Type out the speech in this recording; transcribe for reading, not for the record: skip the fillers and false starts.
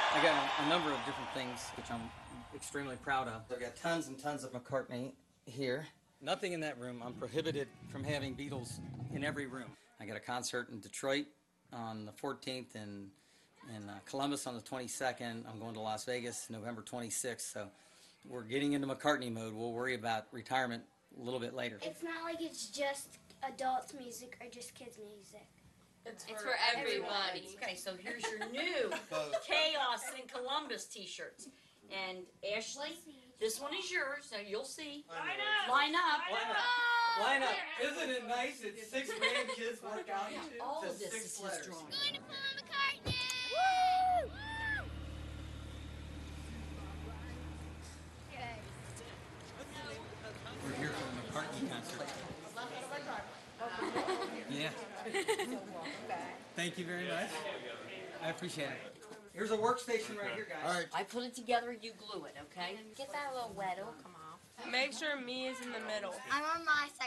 I got a number of different things which I'm extremely proud of. I've got tons and tons of McCartney here. Nothing in that room. I'm prohibited from having Beatles in every room. I got a concert in Detroit on the 14th and in Columbus on the 22nd. I'm going to Las Vegas November 26th. So we're getting into McCartney mode. We'll worry about retirement a little bit later. It's not like it's just adults music or just kids music. It's for everybody. Okay, so here's your new Chaos in Columbus t-shirts. And Ashley, this one is yours, so you'll see. Line up. Line up. Isn't it nice? It's 6 grandkids work out too. All of this is his drawing. Going to Paul McCartney! Woo! We're here for the McCartney concert. Yeah. Thank you very much. I appreciate it. Here's a workstation right here, guys. All right. I put it together, you glue it, okay? Get that a little wet, it'll come off. Make sure me is in the middle. I'm on my side.